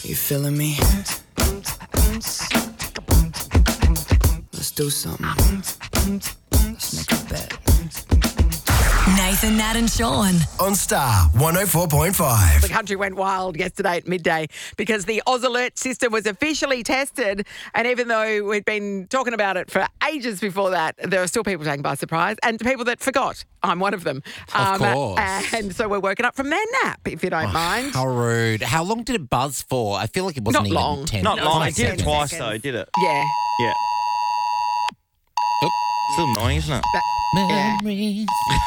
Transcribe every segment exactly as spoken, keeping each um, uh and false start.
You feeling me? Let's do something. Let's make a bet. Nathan, Nat and Sean. On Star one oh four point five. The country went wild yesterday at midday because the Oz Alert system was officially tested. And even though we'd been talking about it for ages before that, there are still people taken by surprise and people that forgot. I'm one of them. Of course. And so we're woken up from their nap, if you don't mind. How rude. How long did it buzz for? I feel like it wasn't Not even long. ten Not No, long. it's I like did ten it twice, seconds. though, did it? Yeah. Yeah. Oop. Still annoying, isn't it? Yeah. Memories.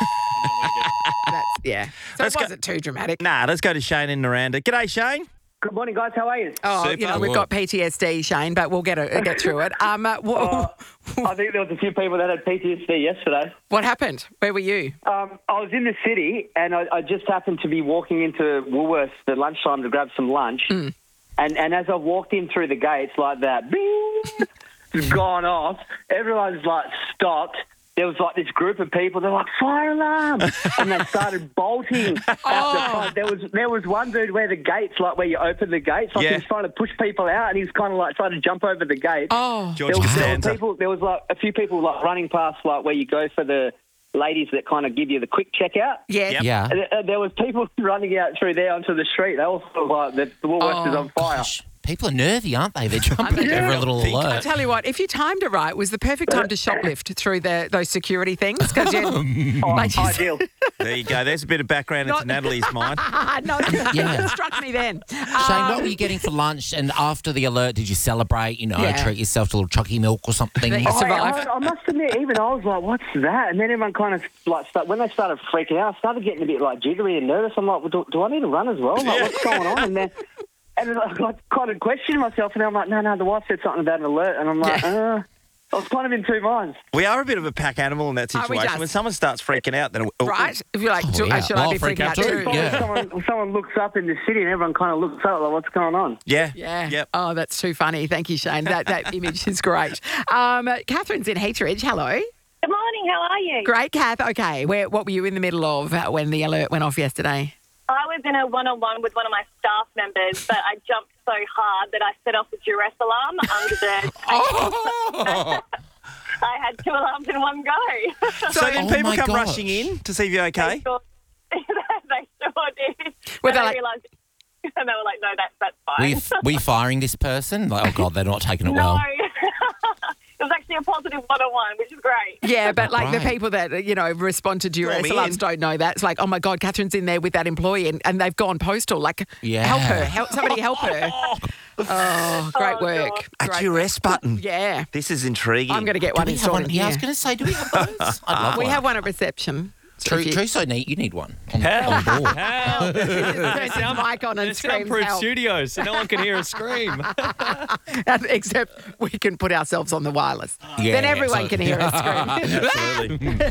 That's, yeah. So Let's it go- wasn't too dramatic. Nah, let's go to Shane in Naranda. G'day, Shane. Good morning, guys. How are you? Oh, Super. you know, we've got P T S D, Shane, but we'll get a, get through it. Um, uh, wha- I think there was a few people that had P T S D yesterday. what happened? Where were you? Um, I was in the city and I, I just happened to be walking into Woolworths at lunchtime to grab some lunch. Mm. And, and as I walked in through the gates like that, bing, it's gone off. Everyone's like stopped. There was like this group of people. They're like, fire alarm, and they started bolting out the front. There was there was one dude where the gates, like where you open the gates, like Yeah. he was trying to push people out, and he was kind of like trying to jump over the gates. Oh, George There was, there, were Costanza. people, there was like a few people like running past, like where you go for the ladies that kind of give you the quick checkout. yeah. Yep. Yeah. And, uh, there was people running out through there onto the street. They all thought like the, the Woolworths is Oh, on fire. Gosh, people are nervy, aren't they? They're jumping Yeah. over a little Think- I alert. tell you what, if you timed it right, it was the perfect time to shoplift through the those security things because you Oh, like you ideal. There you go. There's a bit of background into Not- Natalie's mind. Ah, no, Yeah. it struck me then. Shane, Um, what were you getting for lunch? And after the alert, did you celebrate? You know, Yeah. treat yourself to a little chucky milk or something? That you I, survived. I, I must admit, even I was like, "What's that?" And then everyone kind of like, start, when they started freaking out, I started getting a bit like jittery and nervous. I'm like, well, do, "Do I need to run as well? Like, what's going on?" And then, and then I like, kind of questioned myself, and I'm like, "No, no." The wife said something about an alert, and I'm like, uh, I was kind of in two minds. We are a bit of a pack animal in that Are we situation. just? When someone starts freaking out, then oh, right? If you're like, Oh, do, yeah. should Well, I be freak freaking out out too. too? When Yeah. someone, someone looks up in the city, and everyone kind of looks up like, "What's going on?" Yeah. Yeah. Yep. Oh, that's too funny. Thank you, Shane. That that image is great. Um, Catherine's in Heateridge. Hello. Good morning, how are you? Great, Kath. Okay. Where, what were you in the middle of uh, when the alert went off yesterday? I was in a one-on-one with one of my staff members, but I jumped so hard that I set off a duress alarm under the... Oh! I had two alarms in one go. So then Oh people my come gosh. rushing in to see if you're okay. They sure, they sure did. Were and they I like- realised, and they were like, no, that's, that's Were fine. you, were you firing this person? Like, oh, God, they're not taking it no. well. It was actually a positive one-on-one, which is great. Yeah, but like the Right. people that, you know, respond to duress Draw me alarms in. don't know that. It's like, oh my God, Catherine's in there with that employee and, and they've gone postal. Like, Yeah. help her. Help somebody help her. Oh, great Oh, work. God. A Great. duress button. Yeah. This is intriguing. I'm going to get Do one we have installed one? in Yeah, I here. was going to say, do we have those? I'd love We one. have one at reception. True, If you- true, so neat. You need one on, Help. on board. Help. Turns his Sound- mic on and It's screams soundproof help. studio, so no one can hear us scream. Except we can put ourselves on the wireless. Yeah, then everyone so- can hear us scream. Absolutely.